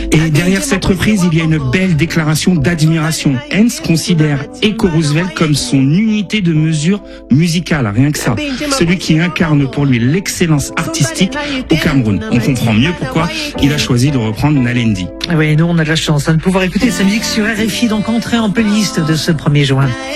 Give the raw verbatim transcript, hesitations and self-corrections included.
Et derrière cette reprise, il y a une belle déclaration d'admiration. Hens considère Echo Roosevelt comme son unité de mesure musicale, rien que ça. Celui qui incarne pour lui l'excellence artistique au Cameroun. On comprend mieux pourquoi il a choisi de reprendre Nalendi. Oui, nous on a de la chance hein, de pouvoir écouter sa musique sur R F I, donc entrer en playlist de ce premier juin.